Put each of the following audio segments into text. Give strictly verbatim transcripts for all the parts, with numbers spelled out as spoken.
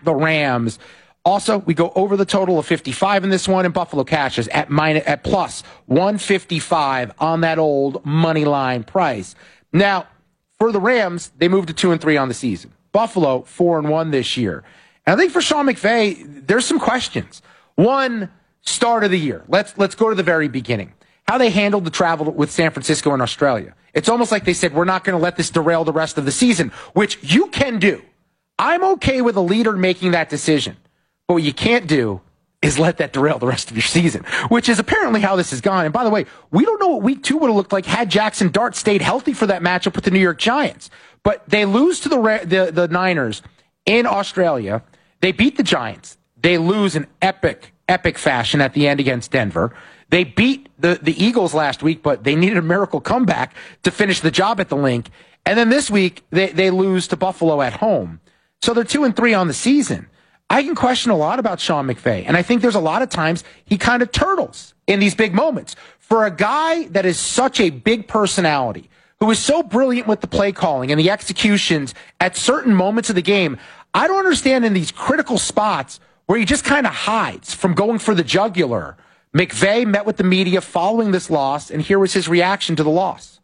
the Rams. Also, we go over the total of fifty-five in this one, and Buffalo cashes at minus, at plus one fifty-five on that old money line price. Now, for the Rams, they moved to two and three on the season. Buffalo four and one this year. And I think for Sean McVay, there's some questions. One, start of the year. Let's let's go to the very beginning. How they handled the travel with San Francisco and Australia. It's almost like they said, we're not going to let this derail the rest of the season, which you can do. I'm okay with a leader making that decision. But what you can't do is let that derail the rest of your season, which is apparently how this has gone. And by the way, we don't know what week two would have looked like had Jackson Dart stayed healthy for that matchup with the New York Giants. But they lose to the, the, the Niners in Australia. They beat the Giants. They lose in epic, epic fashion at the end against Denver. They beat the, the Eagles last week, but they needed a miracle comeback to finish the job at the Link. And then this week, they, they lose to Buffalo at home. So they're two and three on the season. I can question a lot about Sean McVay, and I think there's a lot of times he kind of turtles in these big moments. For a guy that is such a big personality, who is so brilliant with the play calling and the executions at certain moments of the game, I don't understand in these critical spots where he just kind of hides from going for the jugular. McVay met with the media following this loss, and here was his reaction to the loss.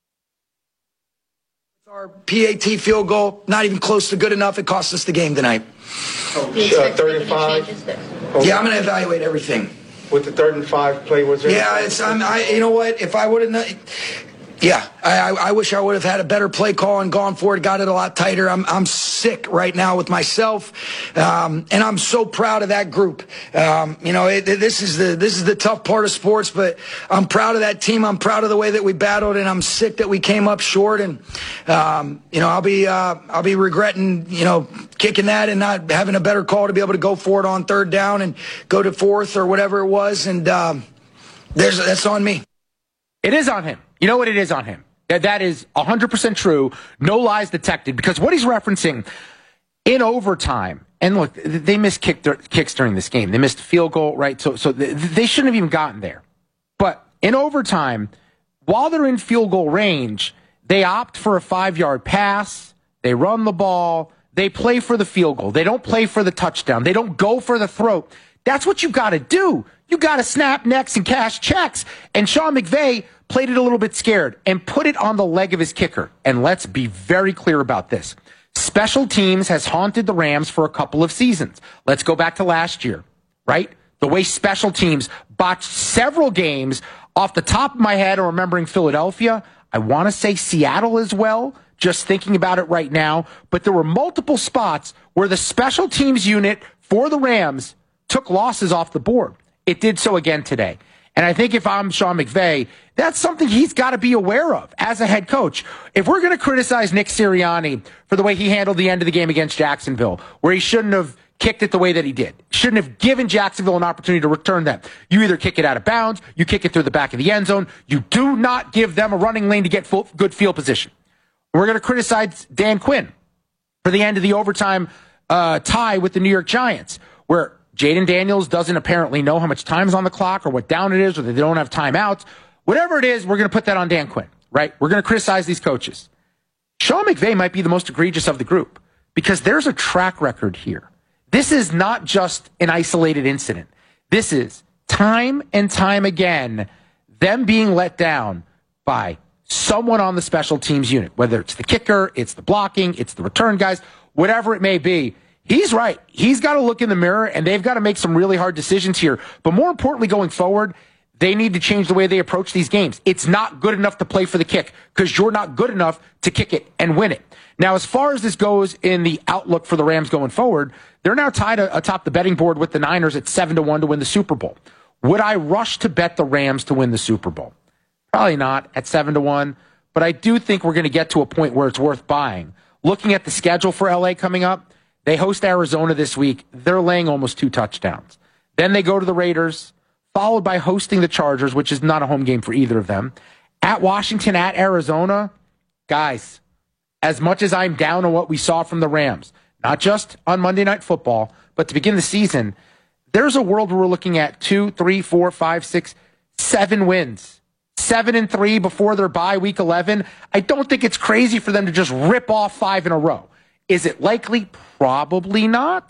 Our P A T field goal, not even close to good enough. It cost us the game tonight. Oh, uh, third and five. Okay. Yeah, I'm going to evaluate everything. With the third and five play, was there? Yeah, it's. I'm, I. You know what? If I would have. Yeah, I, I, I wish I would have had a better play call and gone for it, got it a lot tighter. I'm I'm sick right now with myself, um, and I'm so proud of that group. Um, you know, it, this is the this is the tough part of sports, but I'm proud of that team. I'm proud of the way that we battled, and I'm sick that we came up short. And um, you know, I'll be uh, I'll be regretting you know kicking that and not having a better call to be able to go for it on third down and go to fourth or whatever it was. And um, there's that's on me. It is on him. You know what it is on him? That, that is one hundred percent true. No lies detected. Because what he's referencing in overtime, and look, they missed kick, kicks during this game. They missed a field goal, right? So, so they shouldn't have even gotten there. But in overtime, while they're in field goal range, they opt for a five-yard pass. They run the ball. They play for the field goal. They don't play for the touchdown. They don't go for the throat. That's what you got to do. You got to snap necks and cash checks. And Sean McVay played it a little bit scared and put it on the leg of his kicker. And let's be very clear about this. Special teams has haunted the Rams for a couple of seasons. Let's go back to last year, right? The way special teams botched several games. Off the top of my head, or remembering Philadelphia, I want to say Seattle as well, just thinking about it right now. But there were multiple spots where the special teams unit for the Rams took losses off the board. It did so again today. And I think if I'm Sean McVay, that's something he's got to be aware of as a head coach. If we're going to criticize Nick Sirianni for the way he handled the end of the game against Jacksonville, where he shouldn't have kicked it the way that he did, shouldn't have given Jacksonville an opportunity to return that. You either kick it out of bounds, you kick it through the back of the end zone. You do not give them a running lane to get full, good field position. We're going to criticize Dan Quinn for the end of the overtime uh, tie with the New York Giants, where Jaden Daniels doesn't apparently know how much time is on the clock or what down it is, or they don't have timeouts. Whatever it is, we're going to put that on Dan Quinn, right? We're going to criticize these coaches. Sean McVay might be the most egregious of the group because there's a track record here. This is not just an isolated incident. This is time and time again them being let down by someone on the special teams unit, whether it's the kicker, it's the blocking, it's the return guys, whatever it may be. He's right. He's got to look in the mirror, and they've got to make some really hard decisions here. But more importantly, going forward, they need to change the way they approach these games. It's not good enough to play for the kick because you're not good enough to kick it and win it. Now, as far as this goes in the outlook for the Rams going forward, they're now tied atop the betting board with the Niners at seven to one to win the Super Bowl. Would I rush to bet the Rams to win the Super Bowl? Probably not at seven to one, but I do think we're going to get to a point where it's worth buying. Looking at the schedule for L A coming up, they host Arizona this week. They're laying almost two touchdowns. Then they go to the Raiders, followed by hosting the Chargers, which is not a home game for either of them. At Washington, at Arizona, guys, as much as I'm down on what we saw from the Rams, not just on Monday Night Football, but to begin the season, there's a world where we're looking at two, three, four, five, six, seven wins. Seven and three before their bye week eleven. I don't think it's crazy for them to just rip off five in a row. Is it likely? Probably not.